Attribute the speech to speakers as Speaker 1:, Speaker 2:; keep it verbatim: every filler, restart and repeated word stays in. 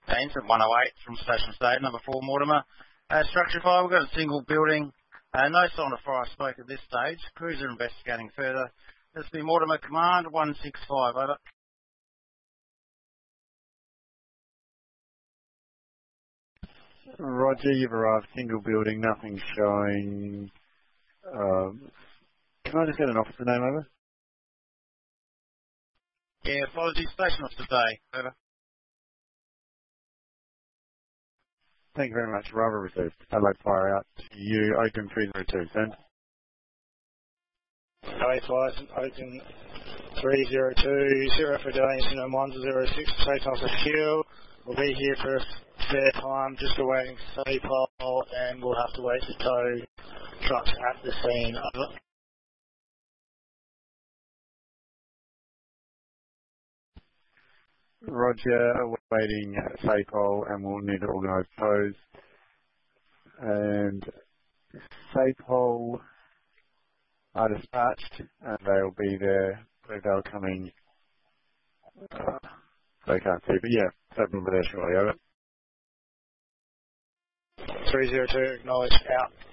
Speaker 1: at one oh eight from Station State, number four, Mortimer. Uh, structure fire, we've got a single building. Uh, no sign of fire smoke at this stage. Crews are investigating further. This will be Mortimer Command, one six five, over.
Speaker 2: Roger, you've arrived, single building, nothing showing. Um, can I just get an officer name, over?
Speaker 1: Yeah, apologies, Station Officer Day, over.
Speaker 2: Thank you very much. Arrival received. Adelaide fire out to you, Oakham three zero two, send.
Speaker 3: Adelaide fire, Oakham three zero two, zero for donation and one zero six, Station Officer Hill. We'll be here for a fair time, just awaiting S A P O L, and we'll have to wait to tow trucks at the scene. Over.
Speaker 2: Roger, awaiting S A P O L, and we'll need to organise tows. And S A P O L are dispatched, and they'll be there. They're coming. Uh, they can't see, but yeah, they'll be there shortly. Over.
Speaker 3: three zero two, acknowledged, out.